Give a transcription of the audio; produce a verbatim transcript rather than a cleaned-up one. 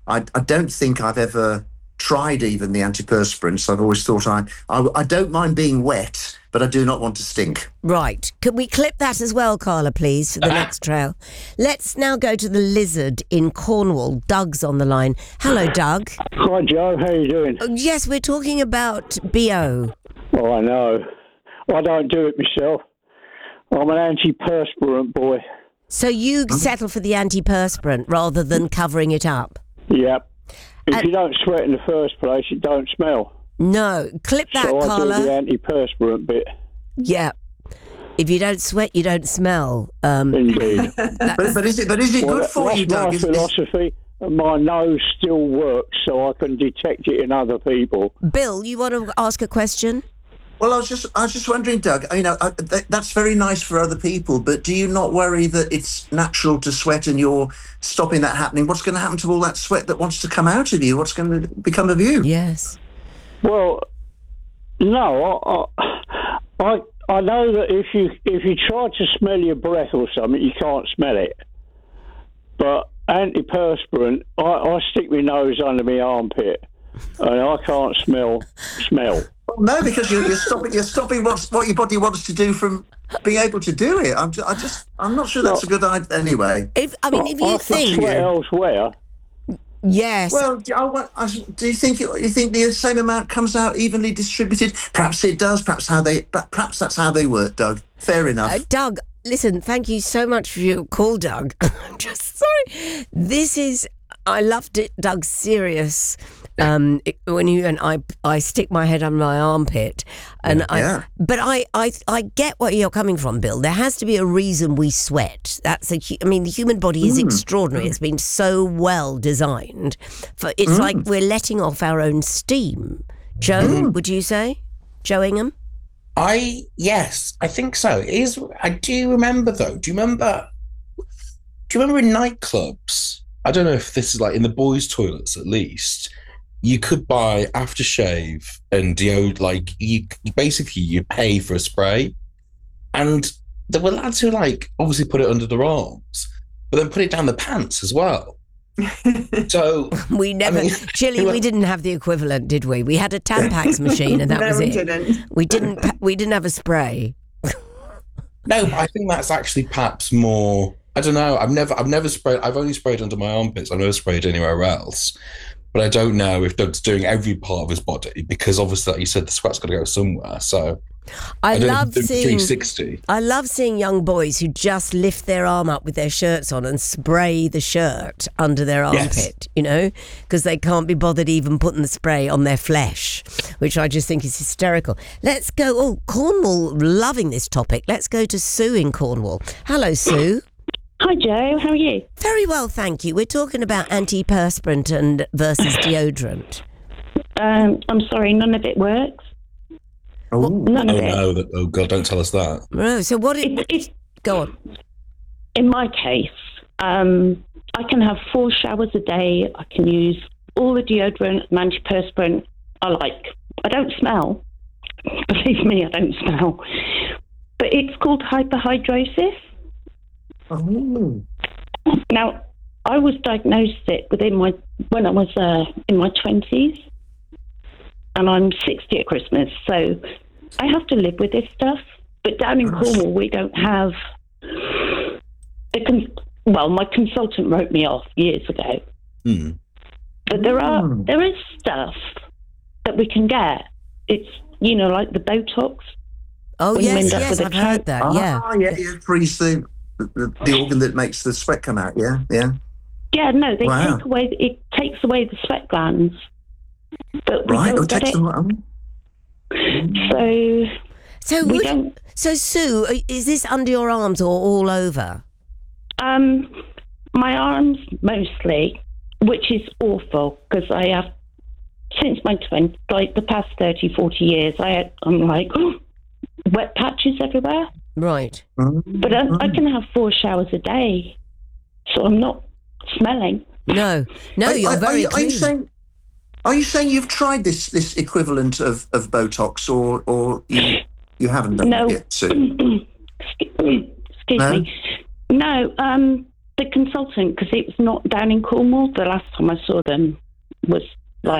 I, I don't think I've ever tried even the antiperspirants. I've always thought I, I, I don't mind being wet, but I do not want to stink. Right. Can we clip that as well, Carla, please, for the next trail? Let's now go to the Lizard in Cornwall. Doug's on the line. Hello, Doug. Hi, Joe. How you doing? Oh, yes, we're talking about B O. Oh, I know. I don't do it myself. I'm an antiperspirant boy. So you settle for the antiperspirant rather than covering it up? Yep. If And- you don't sweat in the first place, it don't smell. No. Clip that, so I Carla. do the antiperspirant bit. Yeah. If you don't sweat, you don't smell. Um, Indeed. But, but is it but is it Well, good for that's you, Doug? my Is- is- philosophy. And my nose still works, so I can detect it in other people. Bill, you want to ask a question? Well, I was just, I was just wondering, Doug. You know, uh, th- that's very nice for other people, but do you not worry that it's natural to sweat and you're stopping that happening? What's going to happen to all that sweat that wants to come out of you? What's going to become of you? Yes. Well, no, I, I, I know that if you if you try to smell your breath or something, you can't smell it. But antiperspirant, I, I stick my nose under my armpit, and I can't smell smell. No, because you're, you're stopping. You're stopping what's, what your body wants to do from being able to do it. I'm. Just, I just. I'm not sure that's a good idea. Anyway. If I mean, if I you can think, sweat elsewhere. yes. Well, do- I, want- I, do you think you think the same amount comes out evenly distributed? Perhaps it does. Perhaps how they. Perhaps that's how they work, Doug. Fair enough. Uh, Doug, listen, thank you so much for your call, Doug. I'm just sorry. This is, I loved it, Doug's serious. Um, it- when you and I, I stick my head on my armpit, and I. Yeah. But I, I, I get where you're coming from, Bill. There has to be a reason we sweat. That's a. hu- I mean, the human body is extraordinary. It's been so well designed. For it's like we're letting off our own steam. Joe, would you say, Joe Ingham? I yes, I think so. It is I do remember though. Do you remember? Do you remember in nightclubs? I don't know if this is like in the boys' toilets at least. You could buy aftershave and deodorant. Like you, basically, you pay for a spray, and there were lads who like obviously put it under their arms, but then put it down the pants as well. So We never, I mean, Chile. We didn't have the equivalent, did we? We had a Tampax machine, and that No, was we it. didn't. We didn't. pa- We didn't have a spray. no, but I think that's actually perhaps more. I don't know. I've never, I've never sprayed. I've only sprayed under my armpits. I've never sprayed anywhere else. But I don't know if Doug's doing every part of his body because obviously, like you said, the sweat's got to go somewhere. So I, I don't love do seeing. three sixty. I love seeing young boys who just lift their arm up with their shirts on and spray the shirt under their Yes. armpit. You know, because they can't be bothered even putting the spray on their flesh, which I just think is hysterical. Let's go. Oh, Cornwall, loving this topic. Let's go to Sue in Cornwall. Hello, Sue. Hi, Joe. How are you? Very well, thank you. We're talking about antiperspirant and versus deodorant. Um, I'm sorry, none of it works. Oh. None Oh of it. no! That, oh God! Don't tell us that. Oh, so what? It, It, it's, go on. in my case, um, I can have four showers a day. I can use all the deodorant and antiperspirant I like. I don't smell. Believe me, I don't smell. But it's called hyperhidrosis. Oh. Now, I was diagnosed it within my when I was uh, in my twenties, and I'm sixty at Christmas, so I have to live with this stuff. But down in Cornwall, we don't have. The con- well, my consultant wrote me off years ago, Hmm. but there are Mm. there is stuff that we can get. It's you know like the Botox. Oh, When you yes, end up yes, with a I've heard coat. that, yeah. Ah, yeah, yeah. Freeze the, the the organ that makes the sweat come out. Yeah, yeah. Yeah, no, they Wow. take away. It takes away the sweat glands, but we Right. don't Oh, get takes it. them. um, So So, we would, don't. so Sue, uh, is this under your arms or all over? Um, my arms mostly, which is awful because I have since my twenty, like the past thirty, forty years. I had, I'm like wet patches everywhere, Right. but I, I can have four showers a day, so I'm not smelling. No, no, Are- you're are, very are you, are clean. you saying? Are you saying you've tried this this equivalent of, of Botox, or or you you haven't done No. it yet, Sue? Excuse No? me. No, um, the consultant, because it was not down in Cornwall. The last time I saw them was